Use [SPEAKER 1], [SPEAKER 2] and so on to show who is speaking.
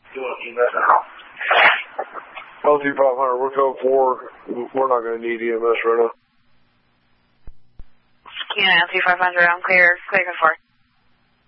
[SPEAKER 1] doing EMS now.
[SPEAKER 2] LT 500, we're code 4. We're not going to need EMS right now.
[SPEAKER 3] Kina, LT 500, I'm clear. Clear code 4.